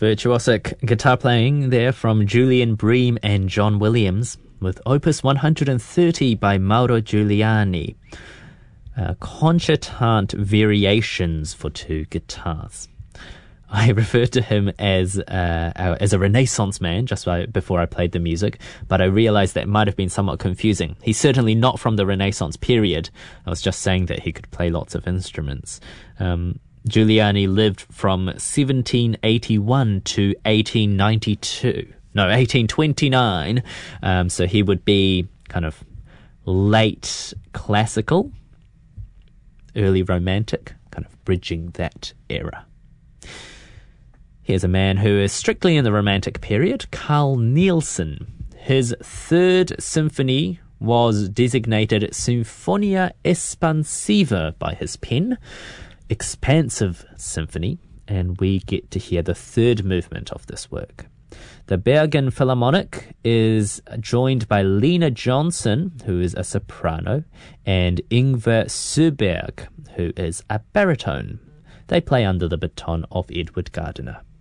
Virtuosic guitar playing there from Julian Bream and John Williams with Opus 130 by Mauro Giuliani. Concertant variations for two guitars. I referred to him as a Renaissance man just before I played the music, but I realized that it might have been somewhat confusing. He's certainly not from the Renaissance period. I was just saying that he could play lots of instruments. Giuliani lived from 1781 to 1892. No, 1829. So he would be kind of late classical, early romantic, kind of bridging that era. Here's a man who is strictly in the Romantic period, Carl Nielsen. His third symphony was designated Symphonia Espansiva by his pen, expansive symphony, and we get to hear the third movement of this work. The Bergen Philharmonic is joined by Lena Johnson, who is a soprano, and Ingvar Søberg, who is a baritone. They play under the baton of Edward Gardiner.